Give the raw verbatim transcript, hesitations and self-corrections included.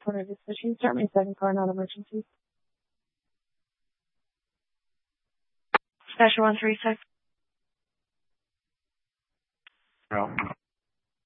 Tornado Dispatching. Start my second car, not emergency. Special one three six. Well.